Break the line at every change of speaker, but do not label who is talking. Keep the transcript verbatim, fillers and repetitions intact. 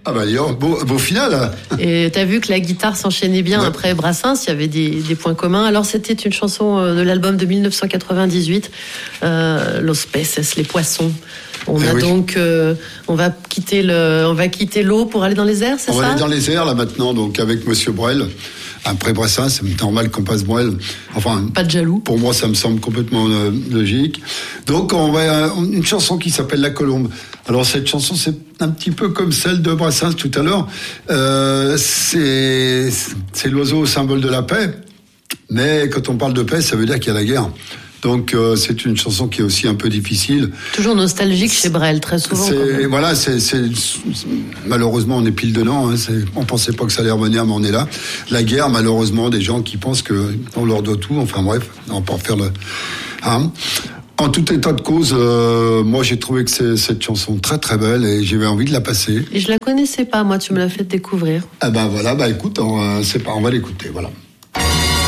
Ah bah d'ailleurs, beau, beau final.
Et t'as vu que la guitare s'enchaînait bien ouais. après Brassens, il y avait des, des points communs. Alors c'était une chanson de l'album de dix-neuf cent quatre-vingt-dix-huit, euh, Los Peces, les poissons. On
eh
a
oui.
donc, euh, on va quitter le, on va quitter l'eau pour aller dans les airs, c'est
on
ça?
On va aller dans les airs là maintenant, donc avec Monsieur Brel. Après Brassens, c'est normal qu'on passe Brel. Enfin,
pas de jaloux.
Pour moi, ça me semble complètement euh, logique. Donc, on va une chanson qui s'appelle La Colombe. Alors, cette chanson, c'est un petit peu comme celle de Brassens tout à l'heure. Euh, c'est c'est l'oiseau symbole de la paix. Mais quand on parle de paix, ça veut dire qu'il y a la guerre. Donc euh, c'est une chanson qui est aussi un peu difficile.
Toujours nostalgique chez Brel, très souvent.
C'est, voilà, c'est, c'est, malheureusement on est pile dedans. Hein, c'est, on pensait pas que ça allait revenir, mais on est là. La guerre, malheureusement, des gens qui pensent que on leur doit tout. Enfin bref, on peut en faire le. Hein. En tout état de cause, euh, moi j'ai trouvé que c'est cette chanson très très belle et j'avais envie de la passer.
Et je la connaissais pas, moi tu me l'as fait découvrir.
Ah ben voilà, bah écoute, on, c'est pas, on va l'écouter, voilà.